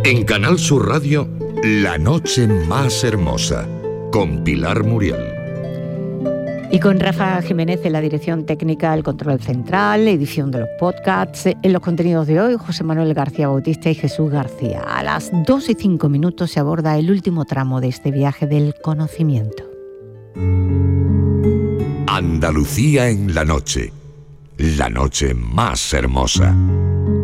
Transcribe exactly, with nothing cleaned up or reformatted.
En Canal Sur Radio, La Noche Más Hermosa, con Pilar Muriel. Y con Rafa Jiménez en la dirección técnica, el control central, edición de los podcasts. En los contenidos de hoy, José Manuel García Bautista y Jesús García. A las dos y cinco minutos se aborda el último tramo de este viaje del conocimiento. Andalucía en la noche, la noche más hermosa.